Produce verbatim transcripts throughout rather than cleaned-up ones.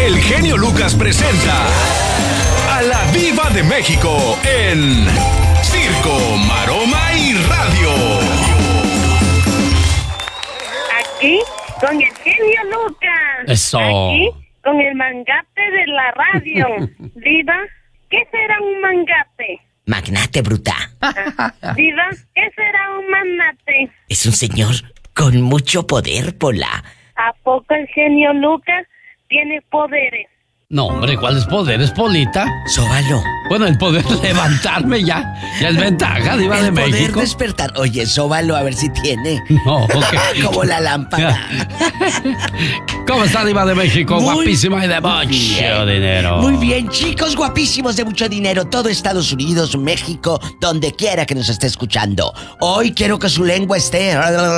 el genio Lucas presenta a la Diva de México en Circo, Maroma y Radio. Aquí con el genio Lucas. Eso. Aquí con el mangate de la radio. Diva, ¿qué será un mangate? Magnate, bruta. Diva, ¿qué será un magnate? Es un señor con mucho poder, Pola. ¿A poco el genio Lucas tiene poderes? No, hombre, ¿cuál es poder? ¿Es Polita? Sóbalo. Bueno, el poder levantarme ya, ya es ventaja, Diva el de poder México. despertar. Oye, sóbalo a ver si tiene. No, ok. Como la lámpara. ¿Cómo está, Diva de México? Muy Guapísima y de mucho bien. dinero. Muy bien, chicos guapísimos de mucho dinero. Todo Estados Unidos, México, donde quiera que nos esté escuchando. Hoy quiero que su lengua esté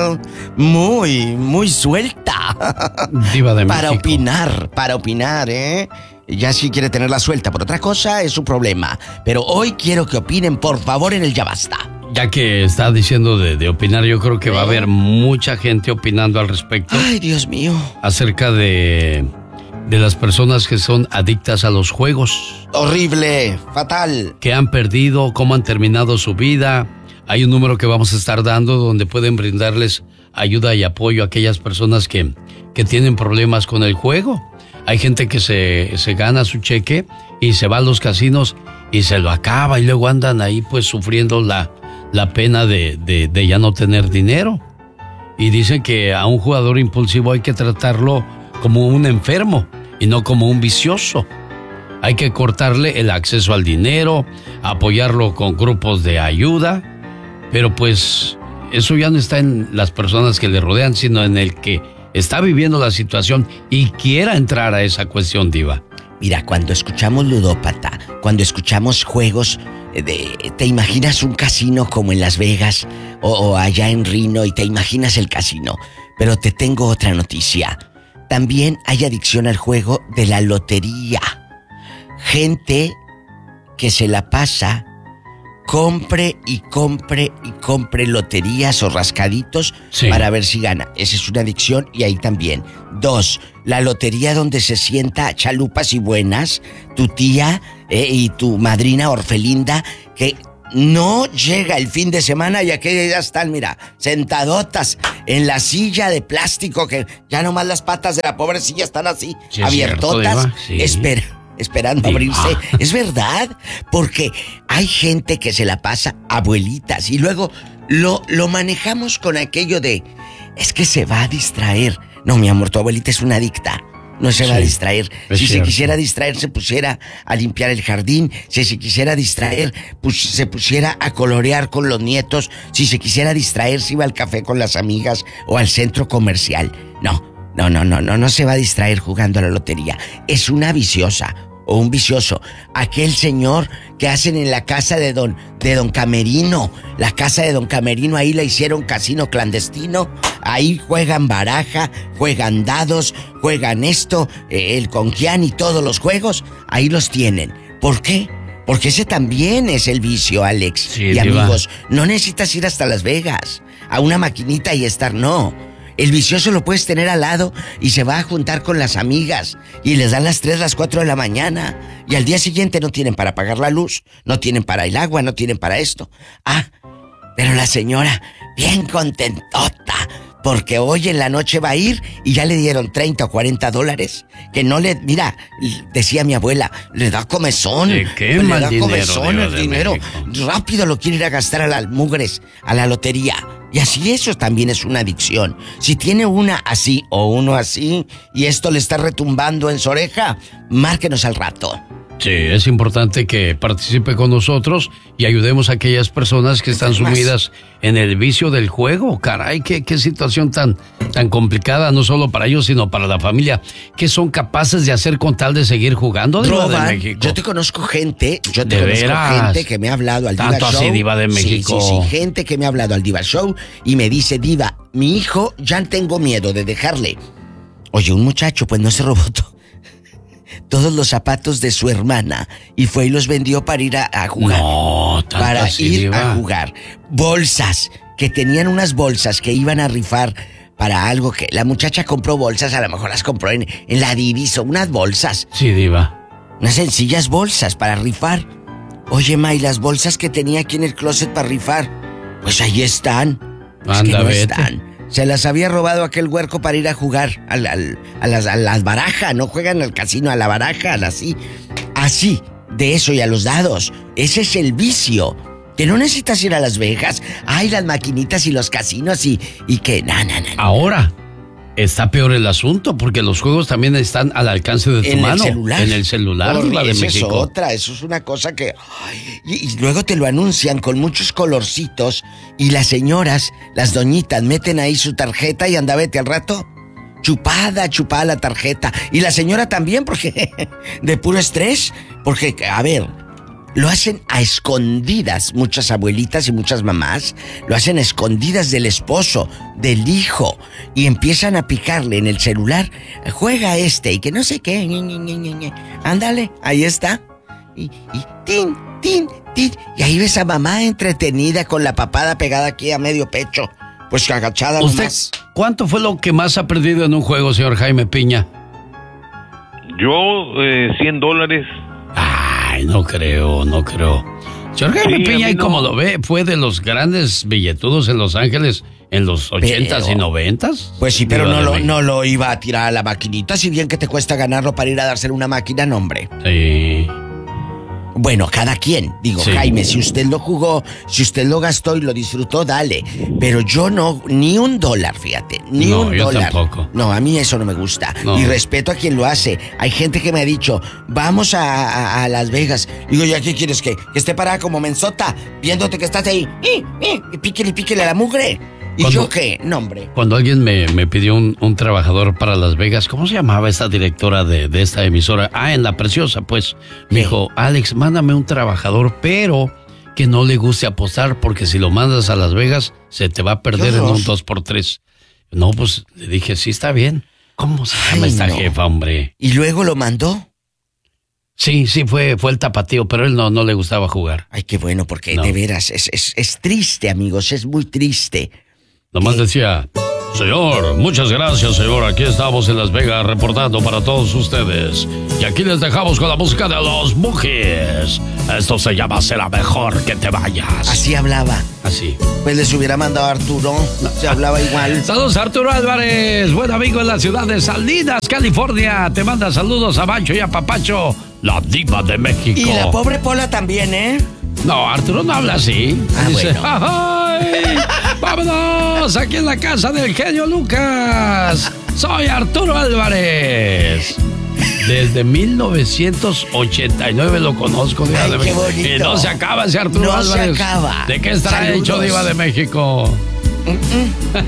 muy, muy suelta. Diva de Para México. opinar, para opinar, ¿eh? Ya si quiere tenerla suelta por otra cosa es su problema. Pero hoy quiero que opinen, por favor, en el Ya Basta. Ya que está diciendo de, de opinar, yo creo que va a haber mucha gente opinando al respecto. Ay, Dios mío. Acerca de, de las personas que son adictas a los juegos. Horrible, fatal. Que han perdido, cómo han terminado su vida. Hay un número que vamos a estar dando donde pueden brindarles ayuda y apoyo a aquellas personas que, que tienen problemas con el juego. Hay gente que se, se gana su cheque y se va a los casinos y se lo acaba y luego andan ahí pues sufriendo la, la pena de, de, de ya no tener dinero. Y dicen que a un jugador impulsivo hay que tratarlo como un enfermo y no como un vicioso. Hay que cortarle el acceso al dinero, apoyarlo con grupos de ayuda, pero pues eso ya no está en las personas que le rodean, sino en el que está viviendo la situación y quiera entrar a esa cuestión, Diva. Mira, cuando escuchamos ludópata, cuando escuchamos juegos, de, te imaginas un casino como en Las Vegas o, o allá en Reno y te imaginas el casino. Pero te tengo otra noticia. También hay adicción al juego de la lotería. Gente que se la pasa compre y compre y compre loterías o rascaditos sí. para ver si gana. Esa es una adicción y ahí también. Dos, la lotería donde se sienta chalupas y buenas, tu tía eh, y tu madrina Orfelinda, que no llega el fin de semana y aquellas ya están, mira, sentadotas en la silla de plástico que ya nomás las patas de la pobre silla están así, sí, abiertotas, cierto, sí. espera. Esperando abrirse. Es verdad, porque hay gente que se la pasa abuelitas y luego lo, lo manejamos con aquello de es que se va a distraer. No, mi amor, tu abuelita es una adicta. No se sí, va a distraer. Si cierto. se quisiera distraer, se pusiera a limpiar el jardín. Si se quisiera distraer, pues se pusiera a colorear con los nietos. Si se quisiera distraer, se iba al café con las amigas o al centro comercial. No. No, no, no, no, no se va a distraer jugando a la lotería. Es una viciosa o un vicioso. Aquel señor que hacen en la casa de don, de don Camerino. La casa de don Camerino, ahí la hicieron casino clandestino. Ahí juegan baraja, juegan dados, juegan esto, eh, el conquián y todos los juegos. Ahí los tienen. ¿Por qué? Porque ese también es el vicio, Alex. Sí, y amigos, no necesitas ir hasta Las Vegas a una maquinita y estar, no. El vicioso lo puedes tener al lado y se va a juntar con las amigas y les dan las tres, las cuatro de la mañana y al día siguiente no tienen para pagar la luz, no tienen para el agua, no tienen para esto. Ah, pero la señora bien contentota porque hoy en la noche va a ir y ya le dieron treinta o cuarenta dólares que no le, mira, decía mi abuela, le da comezón. ¿De qué mal le da dinero, comezón el dinero. México. Rápido lo quiere ir a gastar a las mugres, a la lotería. Y así eso también es una adicción. Si tiene una así o uno así y esto le está retumbando en su oreja, márquenos al rato. Sí, es importante que participe con nosotros y ayudemos a aquellas personas que están sumidas en el vicio del juego. Caray, qué, qué situación tan, tan complicada, no solo para ellos, sino para la familia. ¿Qué son capaces de hacer con tal de seguir jugando, Diva de México? Yo te conozco gente, yo te ¿De conozco veras? gente que me ha hablado al Diva ¿Tanto Show. así, Diva de México? Sí, sí, sí, gente que me ha hablado al Diva Show y me dice, Diva, mi hijo ya tengo miedo de dejarle. Oye, un muchacho pues no se robó todo. todos los zapatos de su hermana y fue y los vendió para ir a, a jugar. No, tanto para así, ir Diva. a jugar. Bolsas, que tenían unas bolsas que iban a rifar para algo que... La muchacha compró bolsas, a lo mejor las compró en, en la Divis o unas bolsas. Sí, Diva. Unas sencillas bolsas para rifar. Oye, Ma, ¿y las bolsas que tenía aquí en el closet para rifar? Pues ahí están. Es Anda, que no vete. están. Se las había robado aquel huerco para ir a jugar al, al, a, las, a las barajas. No juegan al casino, a la baraja, así. Así, de eso y a los dados. Ese es el vicio. Que no necesitas ir a Las Vegas. Ay, las maquinitas y los casinos y, y que... Na, na, na, na. Ahora está peor el asunto porque los juegos también están al alcance de tu En mano. el celular. En el celular, Por- Diva de esa México. es otra, eso es una cosa que... ay, y, y luego te lo anuncian con muchos colorcitos y las señoras, las doñitas, meten ahí su tarjeta y anda, vete al rato. Chupada, chupada la tarjeta. Y la señora también, porque de puro estrés. Porque, a ver, lo hacen a escondidas muchas abuelitas y muchas mamás. Lo hacen a escondidas del esposo, del hijo. Y empiezan a picarle en el celular. Juega este y que no sé qué. ñe, ñe, ñe, ñe, ñe. Ándale, ahí está. Y, y tin, tin, tin. Y ahí ves a mamá entretenida con la papada pegada aquí a medio pecho. Pues agachada ¿Usted nomás. cuánto fue lo que más ha perdido en un juego, señor Jaime Piña? Yo, eh, cien dólares. Ay, no creo, no creo. Señor Jaime Sí, a Piña, mí y como no. lo ve, fue de los grandes billetudos en Los Ángeles en los ochentas y noventas. Pues sí, pero Diva no de lo, México. no lo iba a tirar a la maquinita, si bien que te cuesta ganarlo para ir a dárselo una máquina, no, hombre. Sí. Bueno, cada quien. Digo, Sí. Jaime, si usted lo jugó, si usted lo gastó y lo disfrutó, dale. Pero yo no, ni un dólar, fíjate, ni No, un yo dólar. tampoco. No, a mí eso no me gusta. No. Y respeto a quien lo hace. Hay gente que me ha dicho, vamos a, a- a Las Vegas. Digo, ¿ya qué quieres que? Que esté parada como mensota, viéndote que estás ahí. ¡Eh, eh! Y píquele, píquele a la mugre. ¿Y Cuando- yo qué? No, hombre. Cuando alguien me, me pidió un, un trabajador para Las Vegas, ¿cómo se llamaba esta directora de, de esta emisora? Ah, en La Preciosa, pues. Me Sí. dijo, Alex, mándame un trabajador, pero que no le guste apostar, porque si lo mandas a Las Vegas, se te va a perder Qué en horror. un dos por tres. No, pues le dije, sí, está bien. ¿Cómo se llama Ay, esta no. jefa, hombre? ¿Y luego lo mandó? Sí, sí, fue, fue el tapatío, pero él no, no le gustaba jugar. Ay, qué bueno, porque No. de veras, es, es, es triste, amigos, es muy triste. Nomás decía, señor, muchas gracias, señor. Aquí estamos en Las Vegas reportando para todos ustedes. Y aquí les dejamos con la música de los Boogies. Esto se llama Será Mejor que te vayas. Así hablaba. Así. Pues les hubiera mandado a Arturo, se hablaba igual. Saludos, Arturo Álvarez, buen amigo en la ciudad de Salinas, California. Te manda saludos a Bancho y a Papacho, la diva de México. Y la pobre Pola también, ¿eh? No, Arturo no habla así. Ah, Dice, bueno. ¡ay! ¡Vámonos! Aquí en la casa del genio Lucas. Soy Arturo Álvarez. Desde mil novecientos ochenta y nueve lo conozco, Diva Ay, de qué México. bonito. Y no se acaba ese Arturo No se Álvarez. acaba. ¿De qué estará Saludos. hecho, Diva de México?